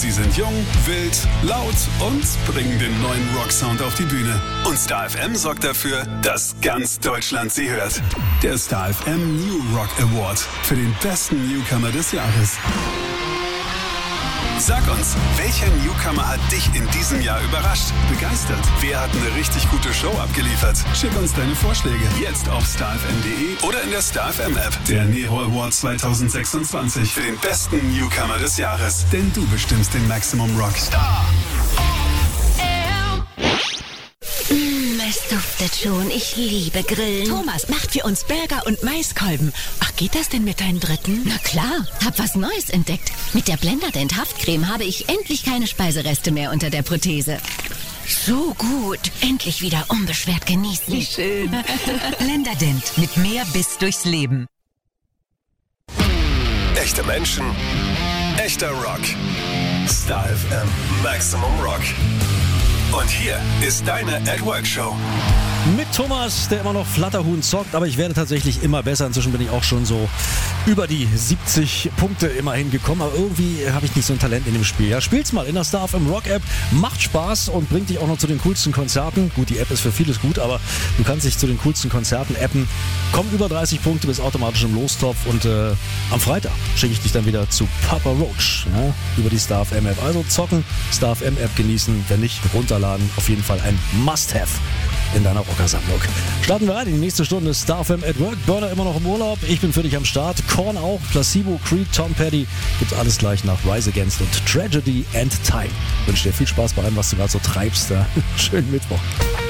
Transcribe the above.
Sie sind jung, wild, laut und bringen den neuen Rocksound auf die Bühne. Und Star FM sorgt dafür, dass ganz Deutschland sie hört. Der Star FM New Rock Award für den besten Newcomer des Jahres. Sag uns, welcher Newcomer hat dich in diesem Jahr überrascht, begeistert? Wer hat eine richtig gute Show abgeliefert? Schick uns deine Vorschläge jetzt auf starfm.de oder in der Star FM App. Der Nero Award 2026 für den besten Newcomer des Jahres. Denn du bestimmst den Maximum Rock. Star Es duftet schon. Ich liebe Grillen. Thomas macht für uns Burger und Maiskolben. Ach, geht das denn mit deinen Dritten? Na klar, hab was Neues entdeckt. Mit der Blenderdent Haftcreme habe ich endlich keine Speisereste mehr unter der Prothese. So gut. Endlich wieder unbeschwert genießen. Wie schön. Blenderdent mit mehr Biss durchs Leben. Echte Menschen, echter Rock. Star FM Maximum Rock. Und hier ist deine At-Work-Show. Mit Thomas, der immer noch Flatterhuhn zockt, aber ich werde tatsächlich immer besser. Inzwischen bin ich auch schon so über die 70 Punkte immerhin gekommen, aber irgendwie habe ich nicht so ein Talent in dem Spiel. Ja, spiel's mal in der Star FM Rock App, macht Spaß und bringt dich auch noch zu den coolsten Konzerten. Gut, die App ist für vieles gut, aber du kannst dich zu den coolsten Konzerten appen. Komm über 30 Punkte, bist automatisch im Lostopf und am Freitag schicke ich dich dann wieder zu Papa Roach, ja, über die Star FM App. Also zocken, Star FM App genießen, wenn nicht, runterladen. Auf jeden Fall ein Must-Have in deiner Rockersammlung. Starten wir rein in die nächste Stunde. Star FM at Work. Burner immer noch im Urlaub. Ich bin für dich am Start. Korn auch. Placebo, Creed, Tom Petty. Gibt's alles gleich nach Rise Against und Tragedy and Time. Wünsche dir viel Spaß bei allem, was du gerade so treibst. Schönen Mittwoch.